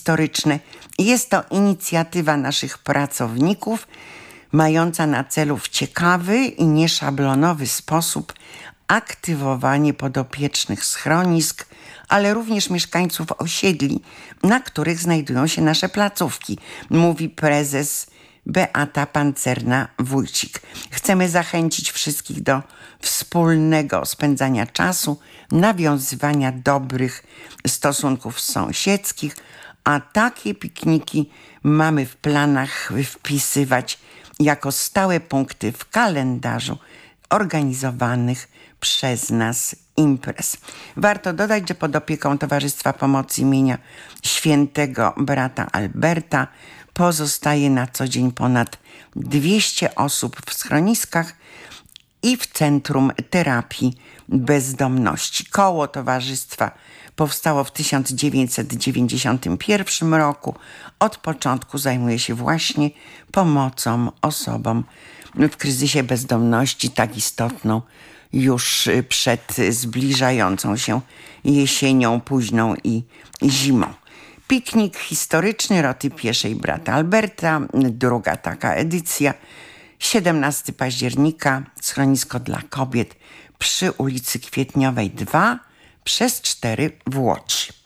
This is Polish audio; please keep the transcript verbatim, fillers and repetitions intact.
historyczne. Jest to inicjatywa naszych pracowników, mająca na celu w ciekawy i nieszablonowy sposób aktywowanie podopiecznych schronisk, ale również mieszkańców osiedli, na których znajdują się nasze placówki, mówi prezes Beata Pancerna-Wójcik. Chcemy zachęcić wszystkich do wspólnego spędzania czasu, nawiązywania dobrych stosunków sąsiedzkich, a takie pikniki mamy w planach wpisywać jako stałe punkty w kalendarzu organizowanych przez nas imprez. Warto dodać, że pod opieką Towarzystwa Pomocy imienia Świętego Brata Alberta pozostaje na co dzień ponad dwieście osób w schroniskach i w Centrum Terapii Bezdomności. Koło towarzystwa powstało w tysiąc dziewięćset dziewięćdziesiątym pierwszym roku. Od początku zajmuje się właśnie pomocą osobom w kryzysie bezdomności, tak istotną już przed zbliżającą się jesienią późną i zimą. Piknik historyczny Roty Pieszej Brata Alberta, druga taka edycja, siedemnastego października, schronisko dla kobiet przy ulicy Kwietniowej dwa przez cztery w Łodzi.